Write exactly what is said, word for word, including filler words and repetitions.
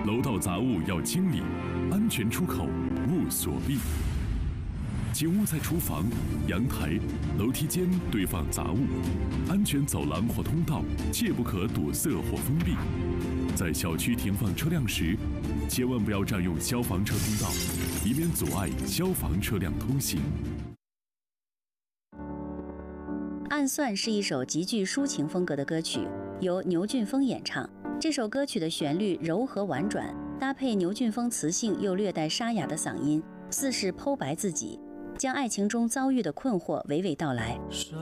楼道杂物要清理，安全出口勿锁闭。请勿在厨房、阳台、楼梯间堆放杂物，安全走廊或通道切不可堵塞或封闭。在小区停放车辆时，千万不要占用消防车通道，以免阻碍消防车辆通行。 《暗算》是一首极具抒情风格的歌曲，由牛俊峰演唱。这首歌曲的旋律柔和婉转，搭配牛俊峰磁性又略带沙哑的嗓音，似是剖白自己，将爱情中遭遇的困惑娓娓道来。